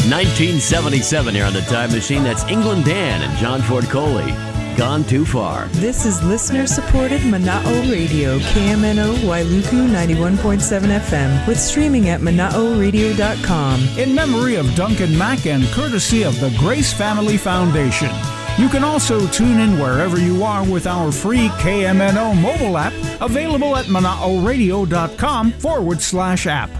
1977 here on the Time Machine. That's England Dan and John Ford Coley. Gone Too Far. This is listener-supported Mana'o Radio, KMNO Wailuku 91.7 FM, with streaming at manaoradio.com. In memory of Duncan Mack and courtesy of the Grace Family Foundation. You can also tune in wherever you are with our free KMNO mobile app, available at manaoradio.com/app.